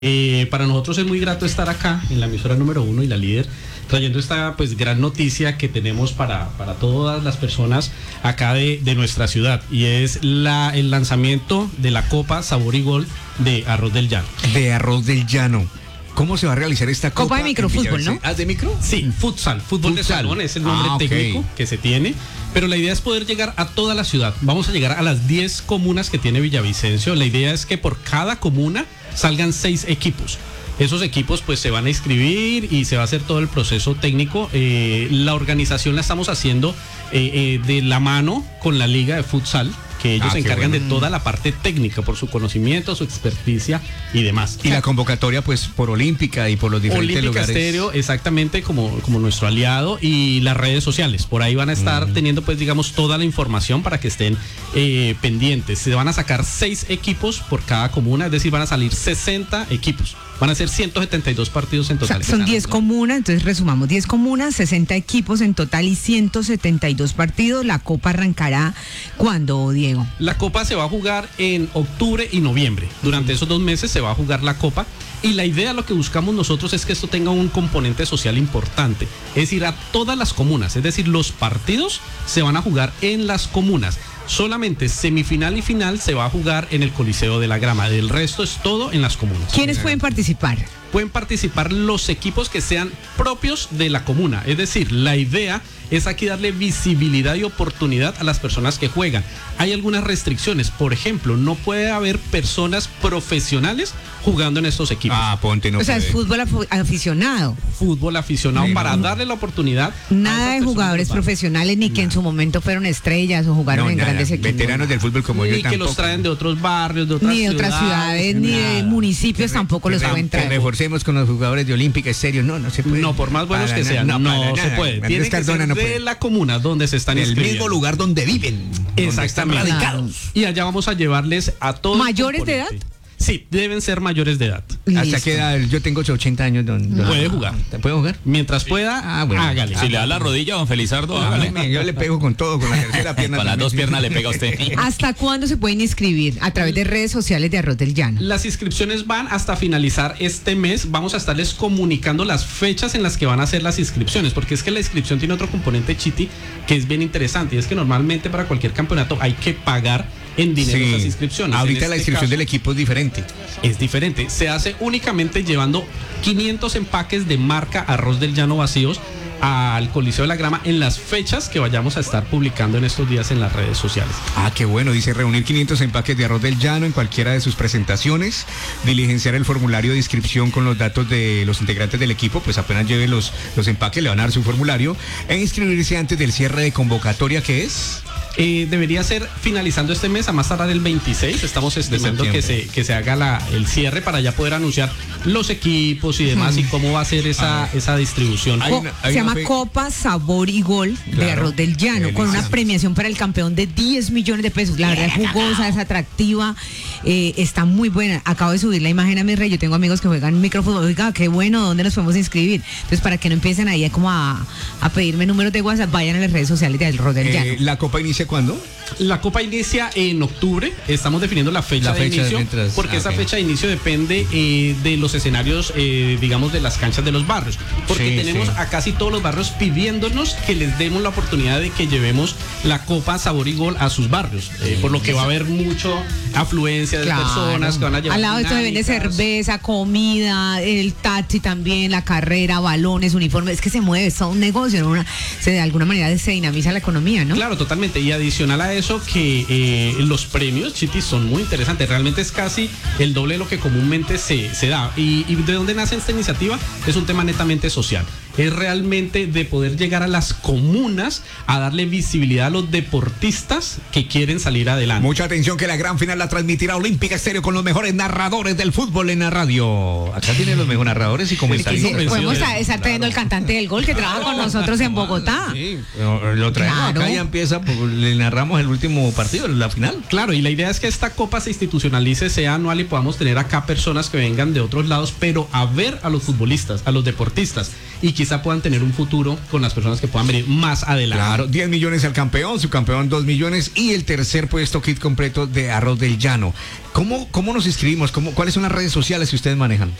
Para nosotros es muy grato estar acá en la emisora número 1 y la líder, trayendo esta pues gran noticia que tenemos para todas las personas acá de nuestra ciudad, y es el lanzamiento de la Copa Sabor y Gol de Arroz del Llano. De Arroz del Llano. ¿Cómo se va a realizar esta copa? Copa de microfútbol, ¿no? ¿Ah, de micro? Sí, fútbol de salón es el nombre técnico que se tiene, pero la idea es poder llegar a toda la ciudad. Vamos a llegar a las 10 comunas que tiene Villavicencio. La idea es que por cada comuna salgan 6 equipos. Esos equipos pues se van a inscribir y se va a hacer todo el proceso técnico. La organización la estamos haciendo de la mano con la Liga de Futsal, que ellos se encargan de toda la parte técnica por su conocimiento, su experticia y demás. Y la convocatoria pues por Olímpica y por los diferentes Olímpica lugares. Estéreo, exactamente, como nuestro aliado, y las redes sociales. Por ahí van a estar teniendo pues digamos toda la información para que estén pendientes. Se van a sacar 6 equipos por cada comuna, es decir, van a salir 60 equipos. Van a ser 172 partidos en total. O sea, son 10 comunas, entonces resumamos, 10 comunas, 60 equipos en total y 172 partidos. La Copa arrancará ¿cuándo, Diego? La Copa se va a jugar en octubre y noviembre. Durante esos 2 meses se va a jugar la Copa. Y la idea, lo que buscamos nosotros es que esto tenga un componente social importante. Es ir a todas las comunas, es decir, los partidos se van a jugar en las comunas. Solamente semifinal y final se va a jugar en el Coliseo de la Grama. Del resto es todo en las comunas. ¿Quiénes pueden participar? Pueden participar los equipos que sean propios de la comuna. Es decir, la idea es aquí darle visibilidad y oportunidad a las personas que juegan. Hay algunas restricciones. Por ejemplo, no puede haber personas profesionales jugando en estos equipos. Ponte, no o sea, puede. Es fútbol aficionado. Fútbol aficionado, para darle la oportunidad. Nada de jugadores profesionales ni que en su momento fueron estrellas o jugaron en grandes equipos. Veteranos del fútbol como yo tampoco. Ni que los traen de otros barrios, de otras ciudades. Ni de otras ciudades, ni de municipios tampoco los pueden traer. Reforcemos con los jugadores de Olímpica Estéreo. No se puede. No, por más buenos que sean, no se puede. Tiene que ser de la comuna donde se están inscribiendo. El mismo lugar donde viven. Exactamente. Donde están radicados. Y allá vamos a llevarles a todos. ¿Mayores de edad? Sí, deben ser mayores de edad. ¿Hasta qué edad? Yo tengo 80 años. Puede jugar. ¿Puede jugar? Mientras pueda, hágale. Si le da la rodilla, don Felizardo, hágale. Yo le pego con todo, con la tercera pierna. Con las 2 piernas le pega a usted. ¿Hasta cuándo se pueden inscribir? A través de redes sociales de Arroz del Llano. Las inscripciones van hasta finalizar este mes. Vamos a estarles comunicando las fechas en las que van a hacer las inscripciones, porque es que la inscripción tiene otro componente, Chiti, que es bien interesante, y es que normalmente para cualquier campeonato hay que pagar en dinero esas inscripciones. Ahorita la inscripción del equipo es diferente. Es diferente. Se hace únicamente llevando 500 empaques de marca Arroz del Llano vacíos al Coliseo de la Grama en las fechas que vayamos a estar publicando en estos días en las redes sociales. Qué bueno. Dice reunir 500 empaques de Arroz del Llano en cualquiera de sus presentaciones, diligenciar el formulario de inscripción con los datos de los integrantes del equipo, pues apenas lleve los empaques le van a dar su formulario, e inscribirse antes del cierre de convocatoria, que es... debería ser finalizando este mes, a más tardar el 26. Estamos estimando que se haga el cierre para ya poder anunciar los equipos y demás y cómo va a ser esa distribución. Se llama Copa Sabor y Gol de Arroz del Llano, con una premiación para el campeón de 10 millones de pesos. La verdad es jugosa, es atractiva, está muy buena. Acabo de subir la imagen a mi rey. Yo tengo amigos que juegan microfútbol. Oiga, qué bueno, ¿dónde nos podemos inscribir? Entonces, para que no empiecen ahí como a pedirme números de WhatsApp, vayan a las redes sociales de Arroz del Llano. ¿La Copa inicia cuándo? La Copa inicia en octubre. Estamos definiendo la fecha de inicio, porque esa fecha de inicio depende de los escenarios, digamos, de las canchas de los barrios, porque tenemos a casi todos los barrios pidiéndonos que les demos la oportunidad de que llevemos la Copa Sabor y Gol a sus barrios, por lo que va a haber mucho afluencia de personas que van a llevar. Al lado de esto se vende cerveza, comida, el taxi también, la carrera, balones, uniformes. Es que se mueve, es todo un negocio, ¿no? De alguna manera se dinamiza la economía, ¿no? Claro, totalmente. Y adicional a eso, que los premios, Chiti, son muy interesantes. Realmente es casi el doble de lo que comúnmente se da. ¿Y de dónde nace esta iniciativa? Es un tema netamente social. Es realmente de poder llegar a las comunas a darle visibilidad a los deportistas que quieren salir adelante. Mucha atención, que la gran final la transmitirá Olímpica Estéreo con los mejores narradores del fútbol en la radio. Acá tienen los mejores narradores y comentaristas. Podemos estar trayendo al cantante del gol que trabaja con nosotros en Bogotá. Sí, lo traemos acá y empieza, le narramos el último partido, la final. Claro, y la idea es que esta copa se institucionalice, sea anual y podamos tener acá personas que vengan de otros lados, pero a ver a los futbolistas, a los deportistas, y quizá puedan tener un futuro con las personas que puedan venir más adelante. Claro, 10 millones al campeón, su campeón 2 millones y el tercer puesto kit completo de Arroz del Llano. ¿Cómo nos inscribimos? ¿Cuáles son las redes sociales que ustedes manejan?